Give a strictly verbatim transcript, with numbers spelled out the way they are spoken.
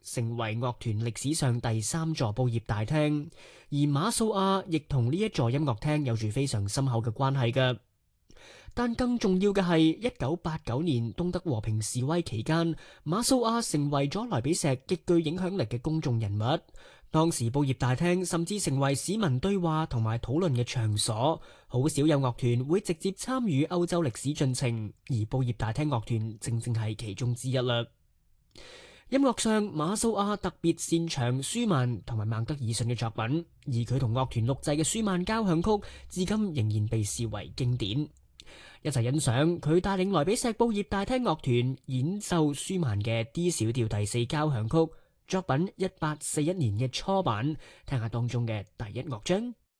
成為樂團歷史上第三座報業大廳，而馬素亞亦同呢一座音樂廳有住非常深厚嘅關係嘅。但更重要嘅係，一九八九年東德和平示威期間，馬素亞成為咗萊比錫極具影響力嘅公眾人物。當時報業大廳甚至成為市民對話同埋討論嘅場所，好少有樂團會直接參與歐洲歷史進程，而報業大廳樂團正正係其中之一啦。音樂上，馬素亞特別擅長舒曼同埋孟德爾遜嘅作品，而佢同樂團錄製嘅舒曼交響曲至今仍然被視為經典。一齊欣賞佢帶領萊比錫報業大廳樂團演奏舒曼嘅 D 小調第四交響曲，作品一八四一年嘅初版，聽下當中嘅第一樂章。